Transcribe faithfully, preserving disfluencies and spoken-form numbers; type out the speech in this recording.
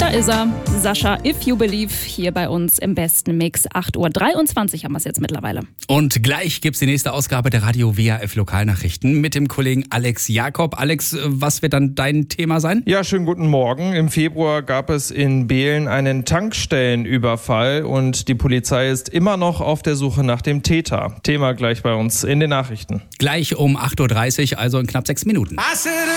Da ist er, Sascha, If You Believe, hier bei uns im besten Mix. acht Uhr dreiundzwanzig haben wir es jetzt mittlerweile. Und gleich gibt's die nächste Ausgabe der Radio W H F Lokalnachrichten mit dem Kollegen Alex Jakob. Alex, was wird dann dein Thema sein? Ja, schönen guten Morgen. Im Februar gab es in Behlen einen Tankstellenüberfall und die Polizei ist immer noch auf der Suche nach dem Täter. Thema gleich bei uns in den Nachrichten. Gleich um acht Uhr dreißig, also in knapp sechs Minuten.